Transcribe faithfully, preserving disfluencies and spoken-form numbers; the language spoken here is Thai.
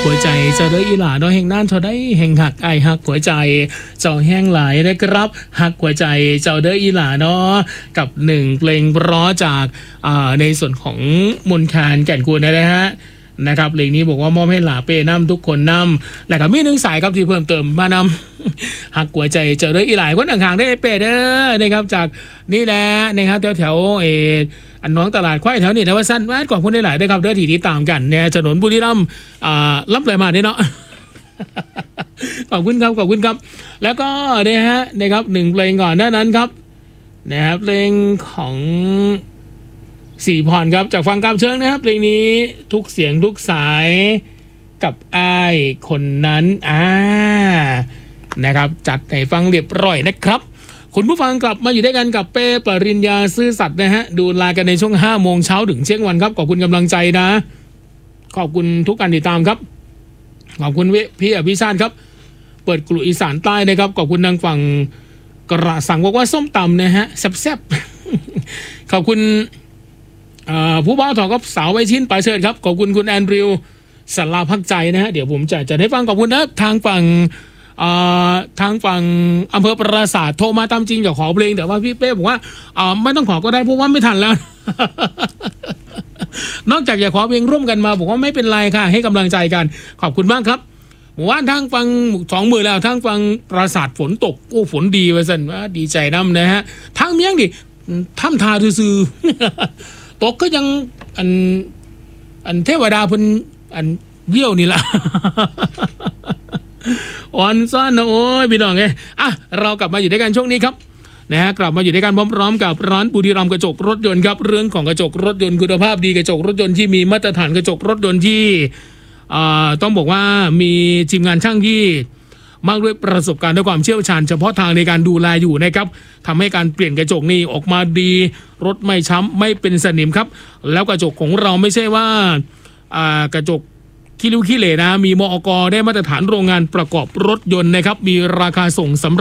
หัวใจเจ้าเด้ออีหลาเนาะแห่งน่านเท่าได้แห่งหักไอหักหัวใจเจ้าแห้งหลายนะครับหักหัวใจเจ้าเด้ออีหลาเนาะกับหนึ่งเพลงเพราะจากอ่าในส่วนของมนต์แคนแก่นคูณนะฮะนะครับเพลงนี้บอกว่ามอบให้หลาเป้น้ำทุกคนน้ำแล้วก็มีหนึ่งสายครับที่เพิ่มเติมมานำหักหัวใจเจ้าเด้ออีหลายคนห่างๆได้เป้เด้อนะครับจากนี่แหละนะครับแถวแถวเออันน้องตลาดควายแถวนี้แต่ว่าสั้นมากกว่าคนได้หลายได้ครับเด้อที่ติดตามกันเนี่ยถนนบุรีรัมย์อ่ารับเลยมาเนี่ยเนาะ ขอบคุณครับขอบคุณครับแล้วก็เนี่ยฮะนะครับหนึ่งเพลงก่อนหน้านั้นครับนะครับเพลงของสี่พรครับจากฟังกำเชิงนะครับเพลงนี้ทุกเสียงทุกสายกับอ้ายคนนั้นอ่านะครับจัดให้ฟังเรียบร้อยนะครับคุณผู้ฟังกลับมาอยู่ด้วยกันกับเป้ปริญญาซื่อสัตย์นะฮะดูลากันในช่วงห้าโมงเช้าถึงเที่ยงวันครับขอบคุณกำลังใจนะขอบคุณทุกการติดตามครับขอบคุณพี่อภิชาติครับเปิดกลุ่มอีสานใต้นะครับขอบคุณทางฝั่งกระสังบอกว่าส้มตำนะฮะแซ่บๆขอบคุณผู้บ่าวถอกับสาวไวชิ้นปลายเชิดครับขอบคุณคุณแอนดริวสัลลาพักใจนะฮะเดี๋ยวผมจะจะได้ฟังขอบคุณนะทางฝั่งทางฝั่งอำเภอปราสาทโทรมาตามจริงจะขอเพลงแต่ว่าพี่เป้บอกว่าไม่ต้องขอก็ได้เพราะว่าไม่ทันแล้ว นอกจากอยากขอเพลงร่วมกันมาบอกว่าไม่เป็นไรค่ะให้กำลังใจกันขอบคุณมากครับว่าทางฟังสองมือแล้วทางฟังปราสาทฝนตกโอ้ฝนดีว่าสันว่าดีใจน้ำนะฮะทางเมียงดิถ้ำทาซื่อตกก็ยังอันอันเทวดาเพิ่นอันเยี่ยวนี่ล่ะ อ่อนซ่อนนะโอ้ยพี่น้องเอ้ยอ่ะเรากลับมาอยู่ด้วยกันช่วงนี้ครับนะฮะกลับมาอยู่ด้วยกันพร้อมๆกับร้านบุรีรัมย์กระจกรถยนต์ครับเรื่องของกระจกรถยนต์คุณภาพดีกระจกรถยนต์ที่มีมาตรฐานกระจกรถยนต์ที่อ่าต้องบอกว่ามีทีมงานช่างที่มากด้วยประสบการณ์และความเชี่ยวชาญเฉพาะทางในการดูแลอยู่นะครับทำให้การเปลี่ยนกระจกนี่ออกมาดีรถไม่ช้ำไม่เป็นสนิมครับแล้วกระจกของเราไม่ใช่ว่าอ่ากระจกขี้ริ้วขี้เหร่นะมีมอก.ได้มาตรฐานโรงงานประกอบรถยนต์นะครับมีราคาส่งสำ